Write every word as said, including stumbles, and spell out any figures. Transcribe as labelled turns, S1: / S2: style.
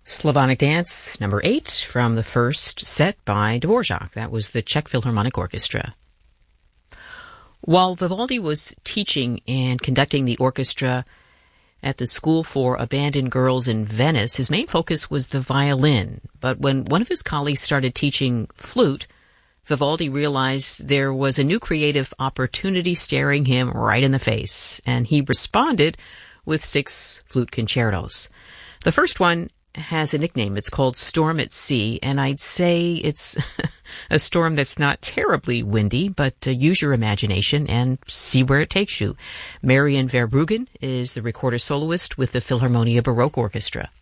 S1: Slavonic Dance, number eight, from the first set by Dvorak. That was the Czech Philharmonic Orchestra. While Vivaldi was teaching and conducting the orchestra at the School for Abandoned Girls in Venice, his main focus was the violin. But when one of his colleagues started teaching flute, Vivaldi realized there was a new creative opportunity staring him right in the face, and he responded with six flute concertos. The first one has a nickname. It's called Storm at Sea, and I'd say it's a storm that's not terribly windy, but uh, use your imagination and see where it takes you. Marian Verbruggen is the recorder soloist with the Philharmonia Baroque Orchestra.